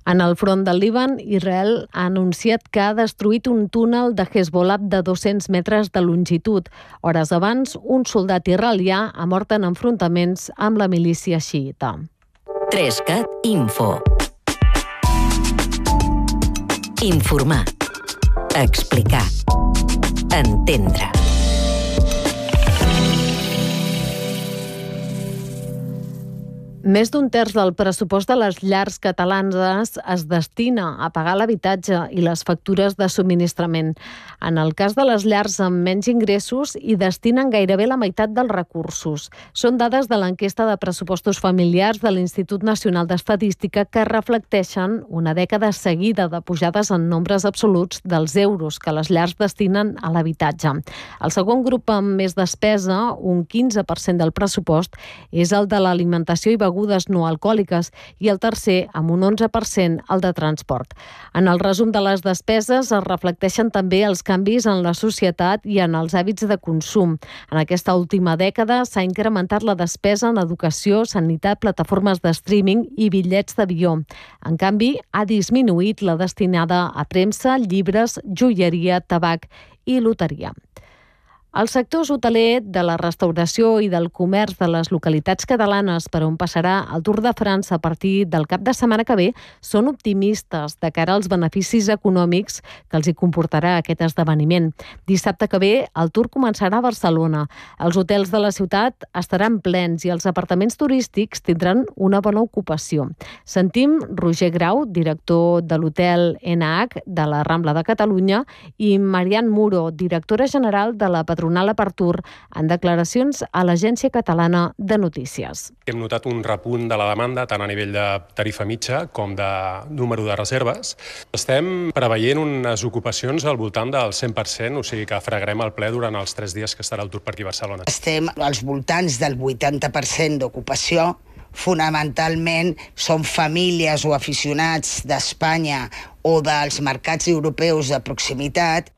En el front del Líban, Israel ha anunciat que ha destruït un túnel de Hezbollah de 200 metres de longitud. Hores abans, un soldat israelià ha mort en enfrontaments amb la milícia xiïta. 3CAT Info. Informar. Explicar. Entendre. Més d'un terç del pressupost de les llars catalanes es destina a pagar l'habitatge i les factures de subministrament. En el cas de les llars amb menys ingressos, hi destinen gairebé la meitat dels recursos. Són dades de l'enquesta de pressupostos familiars de l'Institut Nacional d'Estadística que reflecteixen una dècada seguida de pujades en nombres absoluts dels euros que les llars destinen a l'habitatge. El segon grup amb més despesa, un 15% del pressupost, és el de l'alimentació i begudes no alcohòliques i el tercer, amb un 11%, el de transport. En el resum de les despeses es reflecteixen també els canvis en la societat i en els hàbits de consum. En aquesta última dècada s'ha incrementat la despesa en educació, sanitat, plataformes de streaming i bitllets d'avió. En canvi, ha disminuït la destinada a premsa, llibres, joieria, tabac i loteria. Els sectors hoteler, de la restauració i del comerç de les localitats catalanes per on passarà el Tour de França a partir del cap de setmana que ve són optimistes de cara als beneficis econòmics que els hi comportarà aquest esdeveniment. Dissabte que ve el Tour començarà a Barcelona. Els hotels de la ciutat estaran plens i els apartaments turístics tindran una bona ocupació. Sentim Roger Grau, director de l'hotel NH de la Rambla de Catalunya, i Marian Muro, directora general de la patronal Apertur, en declaracions a l'Agència Catalana de Notícies. Hem notat un repunt de la demanda tant a nivell de tarifa mitja com de número de reserves. Estem preveient unes ocupacions al voltant del 100%, o sigui que fregarem el ple durant els 3 dies que estarà el Tour per aquí a Barcelona. Estem als voltants del 80% d'ocupació. Fonamentalment són famílies o aficionats d'Espanya o dels mercats europeus de proximitat.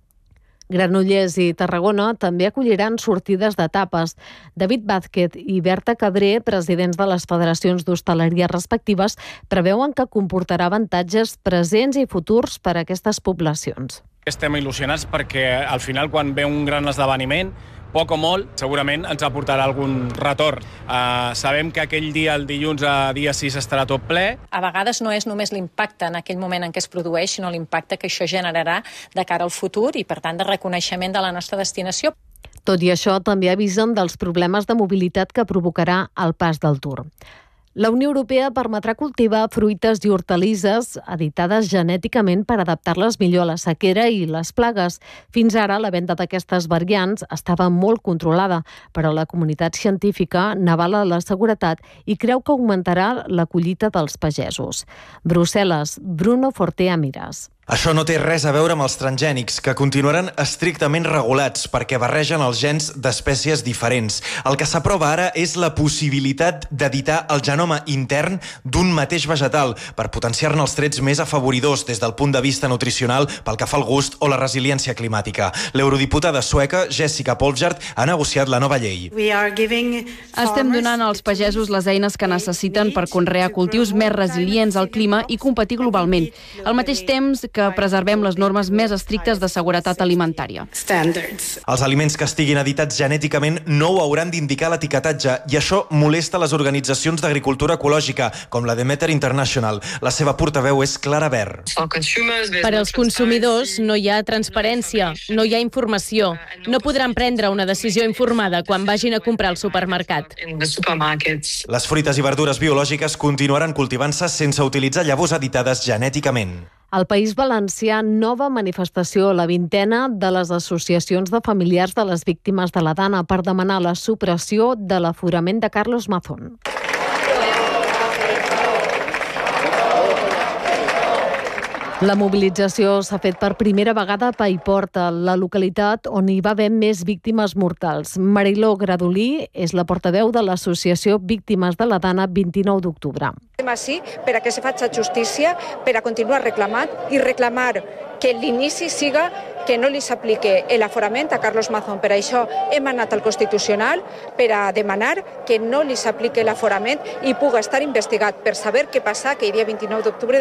Granollers i Tarragona també acolliran sortides d'etapes. David Vázquez i Berta Cabré, presidents de les federacions d'hostaleria respectives, preveuen que comportarà avantatges presents i futurs per a aquestes poblacions. Estem il·lusionats perquè al final quan ve un gran esdeveniment, poc o molt, segurament ens aportarà algun retorn. Sabem que aquell dia, el dilluns, dia 6, estarà tot ple. A vegades no és només l'impacte en aquell moment en què es produeix, sinó l'impacte que això generarà de cara al futur i, per tant, de reconeixement de la nostra destinació. Tot i això, també avisen dels problemes de mobilitat que provocarà el pas del Tour. La Unió Europea permetrà cultivar fruites i hortalisses editades genèticament per adaptar-les millor a la sequera i les plagues. Fins ara, la venda d'aquestes variants estava molt controlada, però la comunitat científica n'avala la seguretat i creu que augmentarà la collita dels pagesos. Brussel·les, Bruno Fortea Miras. Això no té res a veure amb els transgènics, que continuaran estrictament regulats perquè barregen els gens d'espècies diferents. El que s'aprova ara és la possibilitat d'editar el genoma intern d'un mateix vegetal per potenciar-ne els trets més afavoridors des del punt de vista nutricional pel que fa al gust o la resiliència climàtica. L'eurodiputada sueca Jessica Polfjard ha negociat la nova llei. Estem donant als pagesos les eines que necessiten per conrear cultius més resilients al clima i competir globalment. Al mateix temps que preservem les normes més estrictes de seguretat alimentària. Els aliments que estiguin editats genèticament no ho hauran d'indicar a l'etiquetatge i això molesta les organitzacions d'agricultura ecològica, com la Demeter International. La seva portaveu és Clara Ver. Per als consumidors no hi ha transparència, no hi ha informació. No podran prendre una decisió informada quan vagin a comprar al supermercat. Les fruites i verdures biològiques continuaran cultivant-se sense utilitzar llavors editades genèticament. Al País Valencià, nova manifestació, la 20ª de les associacions de familiars de les víctimes de la Dana per demanar la supressió de l'aforament de Carlos Mazón. La mobilització s'ha fet per primera vegada a Paiporta, la localitat on hi va haver més víctimes mortals. Mariló Gradolí és la portaveu de l'associació Víctimes de la Dana 29 d'octubre. Estem ací per a que se faci justícia, per a continuar reclamant i reclamar que l'inici siga que no li s'aplique l'aforament a Carlos Mazón. Per això hem anat al Constitucional per a demanar que no li s'aplique l'aforament i puga estar investigat per saber què passa aquell dia 29 d'octubre.